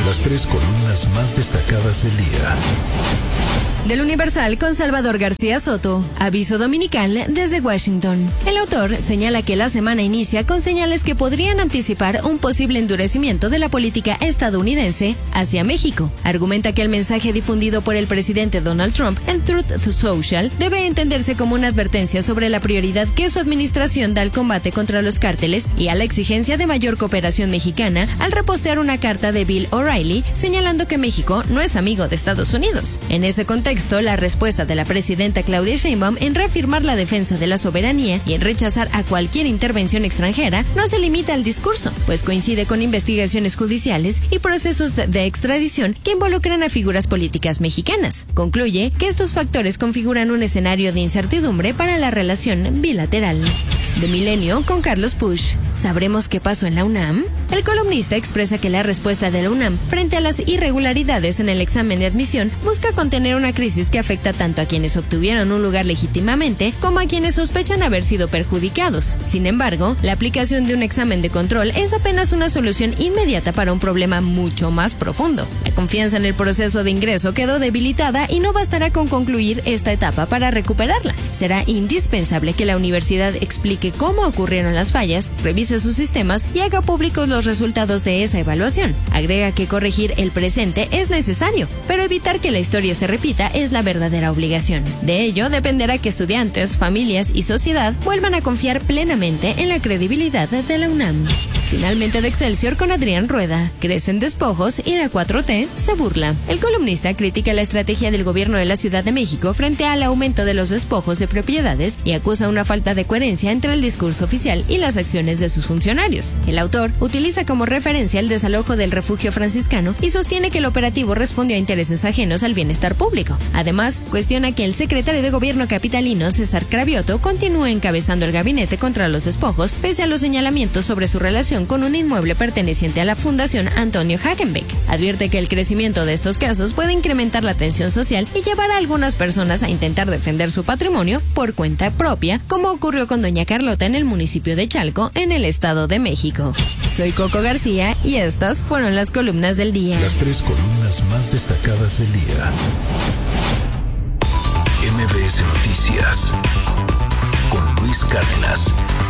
Las 3 columnas más destacadas del día. Del Universal con Salvador García Soto. Aviso dominical desde Washington. El autor señala que la semana inicia con señales que podrían anticipar un posible endurecimiento de la política estadounidense hacia México. Argumenta que el mensaje difundido por el presidente Donald Trump en Truth Social debe entenderse como una advertencia sobre la prioridad que su administración da al combate contra los cárteles y a la exigencia de mayor cooperación mexicana al repostear una carta de Bill O'Reilly señalando que México no es amigo de Estados Unidos. En ese contexto, la respuesta de la presidenta Claudia Sheinbaum en reafirmar la defensa de la soberanía y en rechazar a cualquier intervención extranjera no se limita al discurso, pues coincide con investigaciones judiciales y procesos de extradición que involucran a figuras políticas mexicanas. Concluye que estos factores configuran un escenario de incertidumbre para la relación bilateral. De Milenio con Carlos Pusch. ¿Sabremos qué pasó en la UNAM? El columnista expresa que la respuesta de la UNAM frente a las irregularidades en el examen de admisión busca contener una crisis que afecta tanto a quienes obtuvieron un lugar legítimamente como a quienes sospechan haber sido perjudicados. Sin embargo, la aplicación de un examen de control es apenas una solución inmediata para un problema mucho más profundo. La confianza en el proceso de ingreso quedó debilitada y no bastará con concluir esta etapa para recuperarla. Será indispensable que la universidad explique cómo ocurrieron las fallas, revise sus sistemas y haga públicos los resultados de esa evaluación. Agrega que corregir el presente es necesario, pero evitar que la historia se repita es la verdadera obligación. De ello dependerá que estudiantes, familias y sociedad vuelvan a confiar plenamente en la credibilidad de la UNAM. Finalmente de Excelsior con Adrián Rueda. Crecen despojos y la 4T se burla. El columnista critica la estrategia del gobierno de la Ciudad de México frente al aumento de los despojos de propiedades y acusa una falta de coherencia entre el discurso oficial y las acciones de sus funcionarios. El autor utiliza como referencia el desalojo del refugio franciscano y sostiene que el operativo respondió a intereses ajenos al bienestar público. Además, cuestiona que el secretario de gobierno capitalino, César Cravioto, continúe encabezando el gabinete contra los despojos, pese a los señalamientos sobre su relación con un inmueble perteneciente a la Fundación Antonio Hagenbeck. Advierte que el crecimiento de estos casos puede incrementar la tensión social y llevar a algunas personas a intentar defender su patrimonio por cuenta propia, como ocurrió con doña Carlota en el municipio de Chalco, en el Estado de México. Soy Coco García y estas fueron las columnas del día. Las 3 columnas más destacadas del día. MBS Noticias con Luis Cárdenas.